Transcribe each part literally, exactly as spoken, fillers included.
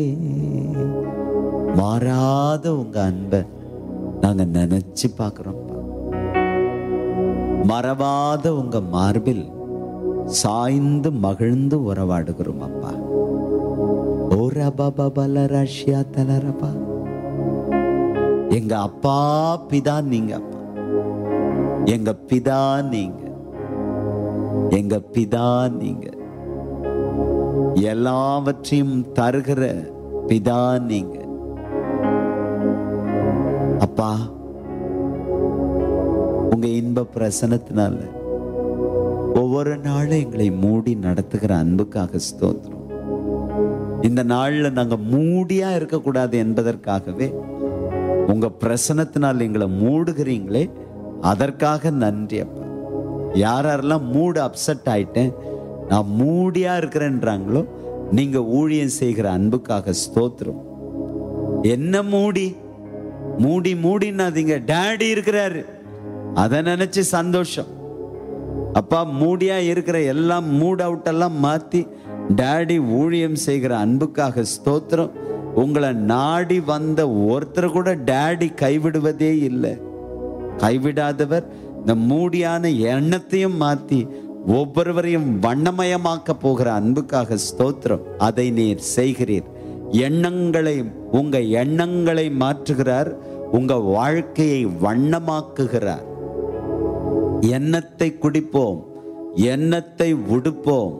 மாறாத உங்க அன்பை நாங்க நினைச்சு பார்க்கிறோம்ப்பா. மறவாத உங்க மார்பில் சாய்ந்து மகிழ்ந்து உறவாடுகிறோம் அப்பா. ஓ ரபா பபல ரஷ்யா தலரபா. எங்க அப்பா பிதா நீங்க அப்பா. எங்க பிதா நீங்க. எங்க பிதா நீங்க. எல்லாவற்றையும் தருகிற பிதா நீங்க அப்பா. உங்க இன்ப பிரசனத்தினால ஒவ்வொரு நாளும் எங்களை மூடி நடத்துகிற அன்புக்காக ஸ்தோத்திரம். இந்த நாள்ல நாங்க மூடியா இருக்கக்கூடாது என்பதற்காகவே உங்க பிரசனத்தினால் எங்களை மூடுகிறீங்களே, அதற்காக நன்றி அப்பா. யாரெல்லாம் மூடு அப்செட் ஆயிட்டேன், நான் மூடியா இருக்கிறேன்றாங்களோ, நீங்க ஊழியம் செய்கிற அன்புக்காக ஸ்தோத்திரம். என்ன மூடி மூடி மூடினாதீங்க, டாடி இருக்கிறாரு, அதை நினைச்சு சந்தோஷம். அப்பா மூடியா இருக்கிற எல்லாம் மூட் அவுட் எல்லாம் மாத்தி டாடி ஊழியம் செய்கிற அன்புக்காக ஸ்தோத்திரம். உங்களை நாடி வந்த ஒருத்தர் கூட டாடி கைவிடுவதே இல்லை. கைவிடாதவர் இந்த மூடியான எண்ணத்தையும் மாத்தி ஒவ்வொருவரையும் வண்ணமயமாக்க போகிற அன்புக்காக ஸ்தோத்திரம். அதை நீர் செய்கிறீர். எண்ணங்களை உங்க எண்ணங்களை மாற்றுகிறார், உங்க வாழ்க்கையை வண்ணமாக்குகிறார். எண்ணத்தை குடிப்போம், எண்ணத்தை உடுப்போம்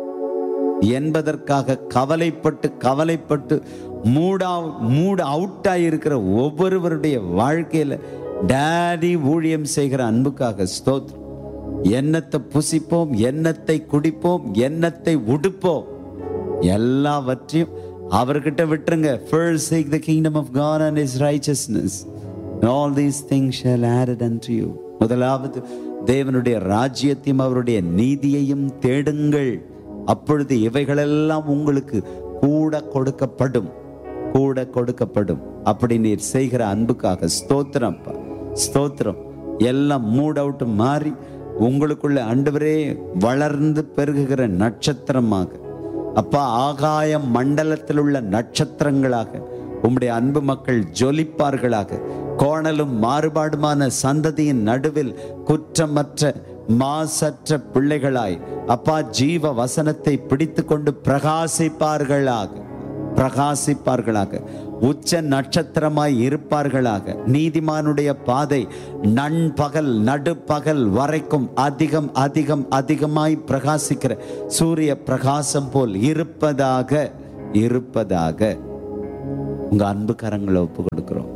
என்பதற்காக கவலைப்பட்டு கவலைப்பட்டு மூடா மூட அவுட் ஆகியிருக்கிற ஒவ்வொருவருடைய வாழ்க்கையில டாடி ஊழியம் செய்கிற அன்புக்காக ஸ்தோத்திரம். எண்ணத்தை புசிப்போம், எண்ணத்தை குடிப்போம், எண்ணத்தை உடுப்போம், எல்லாவற்றையும் அவர்கிட்ட விட்டுருங்க. First seek the kingdom of God and his righteousness, and all these things shall added unto you. முதலாவது தேவனுடைய ராஜ்யத்தையும் அவருடைய நீதியையும் தேடுங்கள், அப்பொழுது இவைகளெல்லாம் உங்களுக்கு கூட கொடுக்கப்படும், கூட கொடுக்கப்படும். அப்படி நீர் செய்கிற அன்புக்காக ஸ்தோத்திரம் ஸ்தோத்திரம். எல்லாம் மூட் அவுட் மாறி உங்களுக்குள்ள ஆண்டவரே வளர்ந்து பெருகுகிற நட்சத்திரமாக அப்பா, ஆகாய மண்டலத்தில் உள்ள நட்சத்திரங்களாக உம்முடைய அன்பு மக்கள் ஜொலிப்பார்களாக. கோணலும் மாறுபாடுமான சந்ததியின் நடுவில் குற்றமற்ற மாசற்ற பிள்ளைகளாய் அப்பா ஜீவ வசனத்தை பிடித்து கொண்டு பிரகாசிப்பார்களாக பிரகாசிப்பார்களாக உச்ச நட்சத்திரமாய் இருப்பார்களாக. நீதிமானுடைய பாதை நண்பகல் நடுப்பகல் வரைக்கும் அதிகம் அதிகம் அதிகமாய் பிரகாசிக்கிற சூரிய பிரகாசம் போல் இருப்பதாக இருப்பதாக உங்க அன்பு கரங்களை ஒப்பு கொடுக்கிறோம்.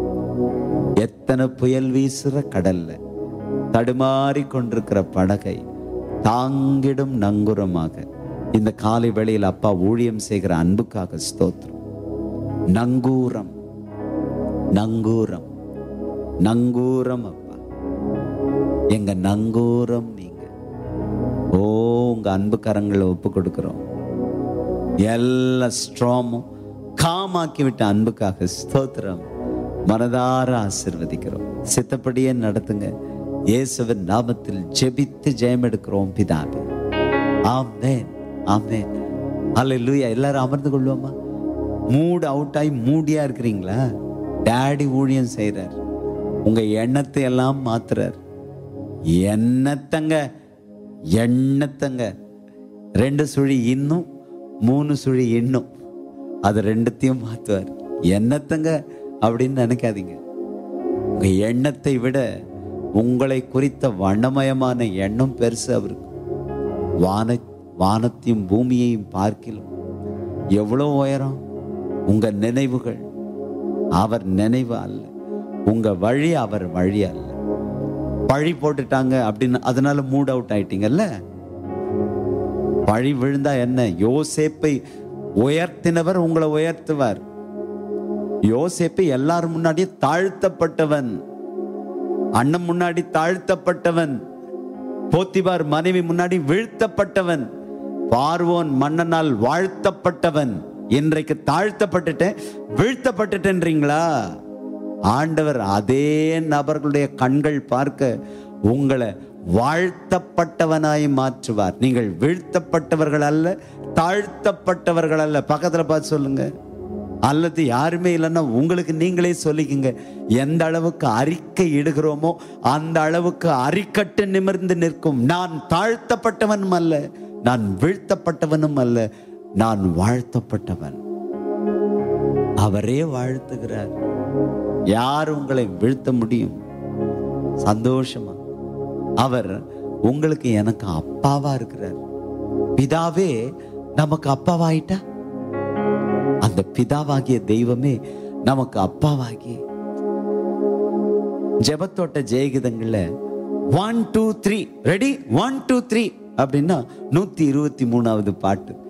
எத்தனை புயல் வீசுற கடல்ல தடுமாறி கொண்டிருக்கிற படகை தாங்கிடும் நங்குரமாக இந்த காலை வேளையில் அப்பா ஊழியம் செய்கிற அன்புக்காக ஸ்தோத்திரம். நங்கூரம் நங்கூரம் நங்கூரம் அப்பா, எங்க நங்கூரம் நீங்க. ஓ உங்க அன்பு கரங்களை ஒப்பு கொடுக்கிறோம். எல்லா ஸ்ட்ராமும் காமாக்கி விட்ட அன்புக்காக ஸ்தோத்திரம். மனதார ஆசீர்வதிக்கிறோம். சித்தப்படியே நடத்துங்க. இயேசுவின் நாமத்தில் ஜெபித்து ஜெயம் எடுக்கிறோம் பிதாவே. ஆமென் ஆமென் ஹல்லேலூயா. எல்லாரும் அமர்ந்து கொள்வோமா? மூட் அவுட் ஆகி மூடியா இருக்கிறீங்களா? டாடி ஊழியம் செய்றார், உங்க எண்ணத்தை எல்லாம் மாத்துறார். எண்ணத்தங்க எண்ணத்தங்க ரெண்டு சுழி இன்னும் மூணு சுழி இன்னும், அது ரெண்டுத்தையும் மாத்துவார். எண்ணத்தங்க அப்படின்னு நினைக்காதீங்க. உங்க எண்ணத்தை விட உங்களை குறித்த வண்ணமயமான எண்ணம் பெருசு அவருக்கு. வான வானத்தையும் பூமியையும் பார்க்கிலும் எவ்வளவு உயரம் உங்க நினைவுகள். அவர் நினைவு அல்ல, உங்க வழி அவர் வழி அல்ல. பழி போட்டுட்டாங்க அப்படின்னு அதனால மூட் அவுட் ஆயிட்டீங்கல்ல. பழி விழுந்தா என்ன? யோசேப்பை உயர்த்தினவர் உங்களை உயர்த்துவார். யோசேப்பு எல்லாரும் முன்னாடியே தாழ்த்தப்பட்டவன், அண்ணன் முன்னாடி தாழ்த்தப்பட்டவன், போத்திபார் மனைவி முன்னாடி வீழ்த்தப்பட்டவன், பார்வோன் மன்னனால் வாழ்த்தப்பட்டவன். இன்றைக்கு தாழ்த்தப்பட்டுட்டேன் வீழ்த்தப்பட்டுட்டேன்றீங்களா? ஆண்டவர் அதே நபர்களுடைய கண்கள் பார்க்க உங்களை வாழ்த்தப்பட்டவனாய் மாற்றுவார். நீங்கள் வீழ்த்தப்பட்டவர்கள் அல்ல, தாழ்த்தப்பட்டவர்கள் அல்ல. பக்கத்துல பார்த்து சொல்லுங்க, அல்லது யாருமே இல்லைன்னா உங்களுக்கு நீங்களே சொல்லிக்கங்க, எந்த அளவுக்கு அறிக்கை இடுகிறோமோ அந்த அளவுக்கு அரிக்கட்டு நிமிர்ந்து நிற்கும். நான் தாழ்த்தப்பட்டவனும் அல்ல, நான் வீழ்த்தப்பட்டவனும் அல்ல, நான் வாழ்த்தப்பட்டவன். அவரே வாழ்த்துகிறார். யார் உங்களை வீழ்த்த முடியும்? சந்தோஷமா அவர் உங்களுக்கு எனக்கு அப்பாவா இருக்கிறார். பிதாவே நமக்கு அப்பாவாயிட்டா, அந்த பிதாவாகிய தெய்வமே நமக்கு அப்பாவாகி ஜெபத்தோட்ட ஜெயகீதங்கள்ல one two three ready one two three அப்படின்னா நூத்தி இருபத்தி மூணாவது பாட்டு.